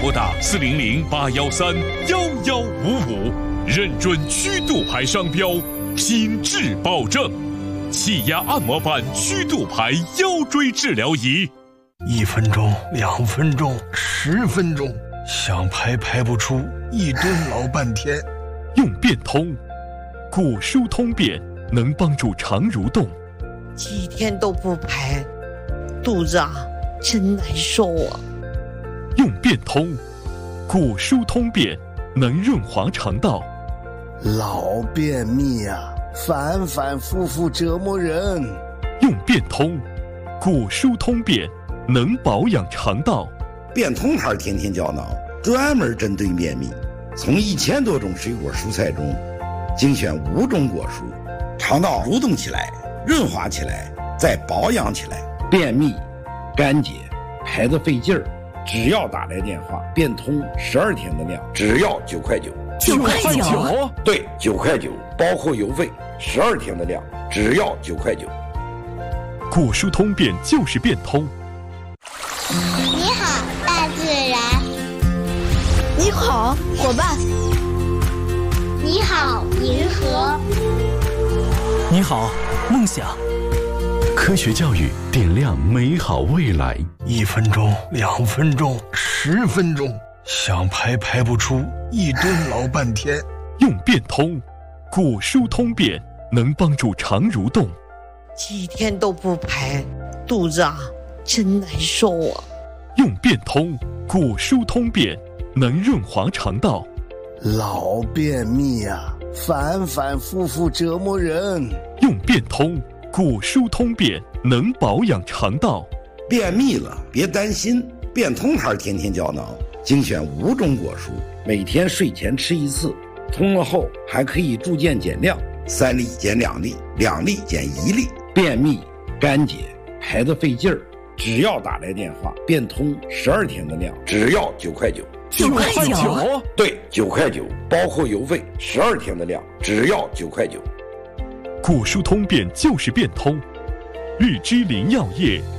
拨打400-813-1155，认准虚度牌商标，品质保证。气压按摩板虚度牌腰椎治疗仪 ，1分钟、2分钟、10分钟，想排排不出，一蹲老半天。 用变通，骨疏通便能帮助肠蠕动。 几天都不排，肚子真难受啊。 用变通，骨疏通便能润滑肠道。 老便秘反反复复折磨人。 用变通，骨疏通便能保养肠道。 变通牌天天胶囊专门针对便秘，从1000多种水果蔬菜中精选5种果蔬，肠道蠕动起来，润滑起来，再保养起来。便秘、干结、排得费劲儿，只要打来电话，变通12天的量，只要9块9。 9块9？ 对，9块9，包括邮费，12天的量，只要9块9。 骨疏通便就是变通。 你好，大自然。 你好，伙伴。 你好，银河。 你好，梦想。 科学教育点亮美好未来。 1分钟、2分钟、10分钟，想排排不出，一蹲老半天。 用变通，骨疏通便能帮助肠蠕动。 几天都不排，肚子真难受啊。 用变通，骨疏通便能润滑肠道。 老便秘反反复复折磨人。 用变通，骨疏通便能保养肠道。 便秘了别担心，变通牌天天胶囊精选5种果蔬，每天睡前吃1次，通了后还可以逐渐减量，3粒减2粒，2粒减1粒。便秘、干结、排得费劲儿，只要打来电话，变通12天的量，只要9块9。 9块9？ 对，9块9，包括邮费，12天的量，只要9块9。 骨疏通便就是变通。荔枝林药业